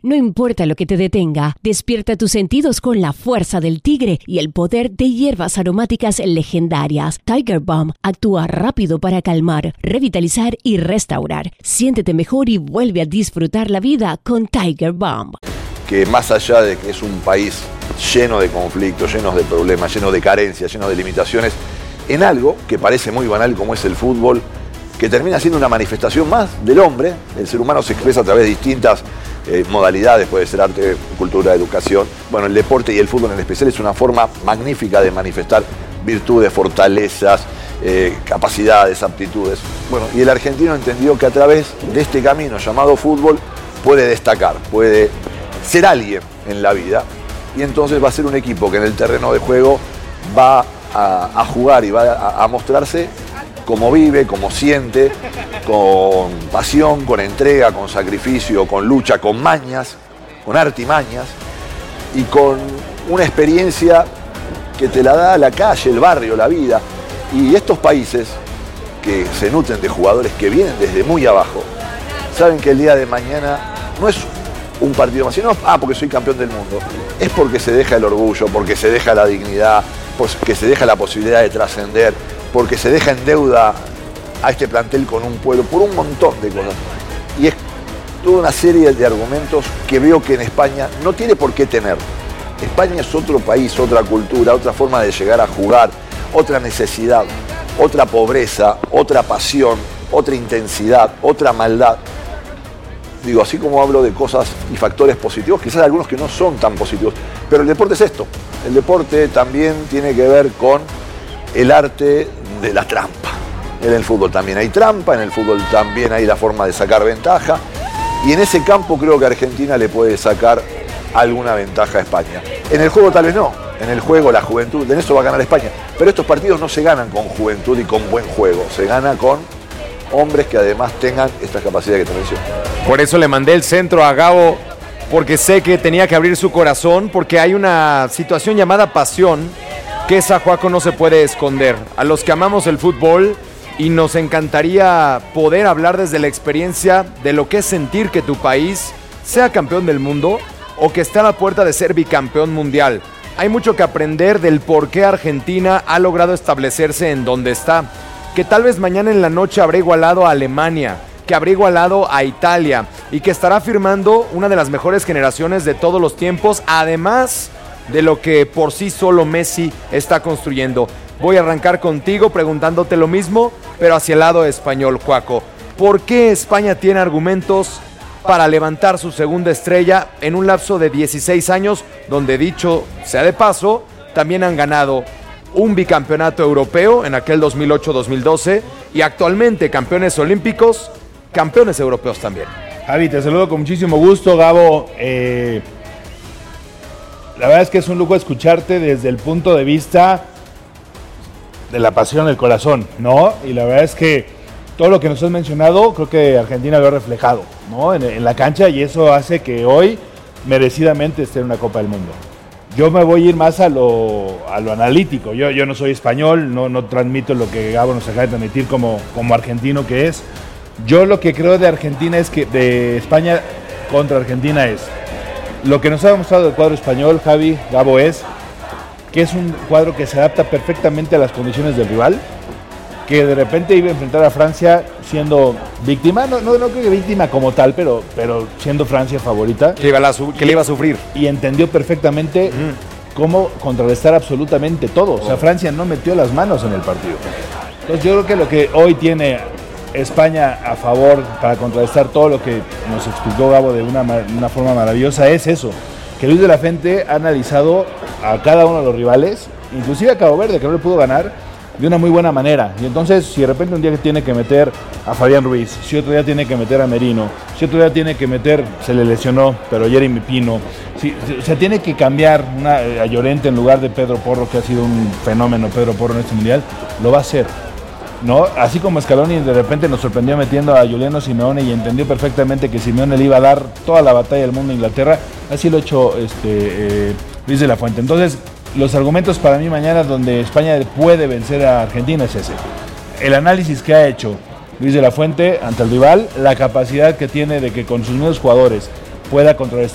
No importa lo que te detenga, despierta tus sentidos con la fuerza del tigre y el poder de hierbas aromáticas legendarias. Tiger Balm actúa rápido para calmar, revitalizar y restaurar. Siéntete mejor y vuelve a disfrutar la vida con Tiger Balm. Que más allá de que es un país lleno de conflictos, llenos de problemas, lleno de carencias, lleno de limitaciones, en algo que parece muy banal como es el fútbol, que termina siendo una manifestación más del hombre. El ser humano se expresa a través de distintas modalidades, puede ser arte, cultura, educación. Bueno, el deporte y el fútbol en especial es una forma magnífica de manifestar virtudes, fortalezas, capacidades, aptitudes. Bueno, y el argentino entendió que a través de este camino llamado fútbol puede destacar, puede ser alguien en la vida, y entonces va a ser un equipo que en el terreno de juego va a jugar y va a mostrarse como vive, como siente, con pasión, con entrega, con sacrificio, con lucha, con mañas, con artimañas y con una experiencia que te la da la calle, el barrio, la vida. Y estos países que se nutren de jugadores que vienen desde muy abajo, saben que el día de mañana no es un partido más, sino porque soy campeón del mundo. Es porque se deja el orgullo, porque se deja la dignidad, porque se deja la posibilidad de trascender, porque se deja en deuda a este plantel con un pueblo, por un montón de cosas. Y es toda una serie de argumentos que veo que en España no tiene por qué tener. España es otro país, otra cultura, otra forma de llegar a jugar, otra necesidad, otra pobreza, otra pasión, otra intensidad, otra maldad. Digo, así como hablo de cosas y factores positivos, quizás algunos que no son tan positivos, pero el deporte es esto. El deporte también tiene que ver con el arte de la trampa. En el fútbol también hay trampa, en el fútbol también hay la forma de sacar ventaja, y en ese campo creo que Argentina le puede sacar alguna ventaja a España. En el juego tal vez no, en el juego la juventud, en eso va a ganar España, pero estos partidos no se ganan con juventud y con buen juego, se gana con hombres que además tengan estas capacidades que te menciono. Por eso le mandé el centro a Gabo, porque sé que tenía que abrir su corazón, porque hay una situación llamada pasión, que esa, Juaco, no se puede esconder. A los que amamos el fútbol y nos encantaría poder hablar desde la experiencia de lo que es sentir que tu país sea campeón del mundo o que esté a la puerta de ser bicampeón mundial. Hay mucho que aprender del por qué Argentina ha logrado establecerse en donde está, que tal vez mañana en la noche habrá igualado a Alemania, que habrá igualado a Italia y que estará firmando una de las mejores generaciones de todos los tiempos, además de lo que por sí solo Messi está construyendo. Voy a arrancar contigo preguntándote lo mismo, pero hacia el lado español, Juaco. ¿Por qué España tiene argumentos para levantar su segunda estrella en un lapso de 16 años, donde, dicho sea de paso, también han ganado un bicampeonato europeo en aquel 2008-2012 y actualmente campeones olímpicos, campeones europeos también? Javi, te saludo con muchísimo gusto, Gabo. La verdad es que es un lujo escucharte desde el punto de vista de la pasión del corazón, ¿no? Y la verdad es que todo lo que nos has mencionado, creo que Argentina lo ha reflejado, ¿no? En la cancha, y eso hace que hoy merecidamente esté en una Copa del Mundo. Yo me voy a ir más a lo analítico. Yo no soy español, no transmito lo que Gabo nos acaba de transmitir como argentino que es. Yo lo que creo de Argentina es que de España contra Argentina es lo que nos ha demostrado el cuadro español, Javi, Gabo, es que es un cuadro que se adapta perfectamente a las condiciones del rival, que de repente iba a enfrentar a Francia siendo víctima, no creo que víctima como tal, pero siendo Francia favorita. Que le iba a sufrir. Y entendió perfectamente cómo contrarrestar absolutamente todo. O sea, Francia no metió las manos en el partido. Entonces yo creo que lo que hoy tiene España a favor para contrarrestar todo lo que nos explicó Gabo de una forma maravillosa es eso, que Luis de la Fuente ha analizado a cada uno de los rivales, inclusive a Cabo Verde, que no le pudo ganar, de una muy buena manera. Y entonces, si de repente un día tiene que meter a Fabián Ruiz, si otro día tiene que meter a Merino, si otro día tiene que meter, se le lesionó, pero Jeremy Pino, se tiene que cambiar a Llorente en lugar de Pedro Porro, que ha sido un fenómeno Pedro Porro en este mundial, lo va a hacer, ¿no? Así como Scaloni de repente nos sorprendió metiendo a Juliano Simeone y entendió perfectamente que Simeone le iba a dar toda la batalla del mundo a Inglaterra, así lo ha hecho Luis de la Fuente. Entonces, los argumentos para mí mañana donde España puede vencer a Argentina es ese. El análisis que ha hecho Luis de la Fuente ante el rival, la capacidad que tiene de que con sus nuevos jugadores pueda contrarrestar